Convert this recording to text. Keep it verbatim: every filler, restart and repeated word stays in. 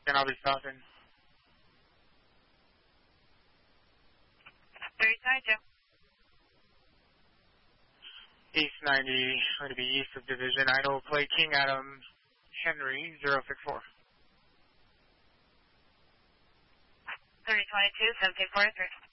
Then I'll be stopping. thirty twenty-two. East ninety, going to be east of Division. Idle play King Adam Henry, zero six four. thirty twenty-two, seventeen forty-three.